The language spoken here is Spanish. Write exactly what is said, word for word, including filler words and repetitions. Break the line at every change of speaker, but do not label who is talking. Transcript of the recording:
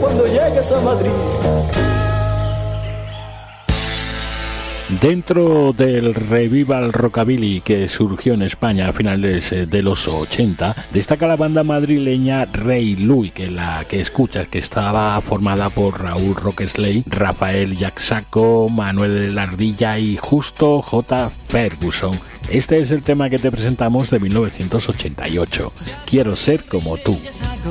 cuando llegues a Madrid.
Dentro del revival rockabilly que surgió en España a finales de los ochenta, destaca la banda madrileña Rey Luis, que la que escuchas, que estaba formada por Raúl Roquesley, Rafael Yaxaco, Manuel La Ardilla y Justo J. Ferguson. Este es el tema que te presentamos de mil novecientos ochenta y ocho, Quiero ser como tú.